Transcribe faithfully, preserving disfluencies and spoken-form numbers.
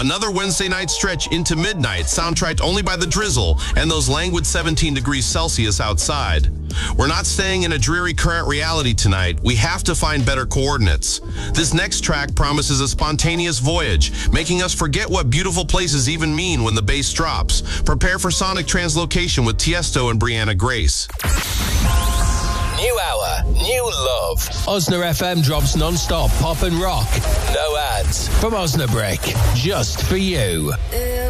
Another Wednesday night stretch into midnight, soundtracked only by the drizzle and those languid seventeen degrees Celsius outside. We're not staying in a dreary current reality tonight. We have to find better coordinates. This next track promises a spontaneous voyage, making us forget what beautiful places even mean when the bass drops. Prepare for sonic translocation with Tiesto and Brianna Grace. New hour, new love. Osna F M drops non-stop pop and rock. No ads. From Osnabrick, just for you.